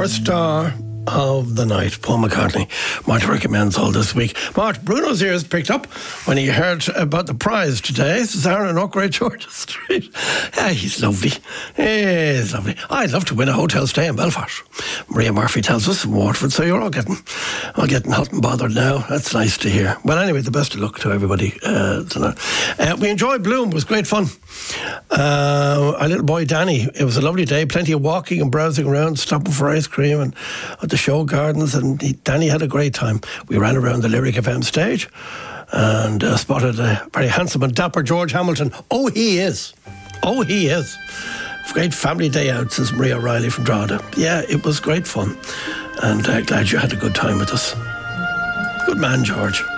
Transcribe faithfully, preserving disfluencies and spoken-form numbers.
First star of the night, Paul McCartney. Marty recommends all this week. Mart, Bruno's ears picked up when he heard about the prize today. This is Aaron and Oakray, Georgia Street. Yeah, he's lovely. He's lovely. I'd love to win a hotel stay in Belfast. Maria Murphy tells us from Waterford, so you're all getting, all getting hot and bothered now. That's nice to hear. Well, anyway, the best of luck to everybody uh, tonight. Uh, we enjoyed Bloom. It was great fun. Uh, our little boy Danny, it was a lovely day. Plenty of walking and browsing around, stopping for ice cream and at the show gardens, and he, Danny had a great time. We ran around the Lyric F M stage and uh, spotted a very handsome and dapper George Hamilton. Oh, he is. Oh, he is. Great family day out, says Maria Riley from Drogheda. Yeah, it was great fun, and uh, glad you had a good time with us. Good man, George.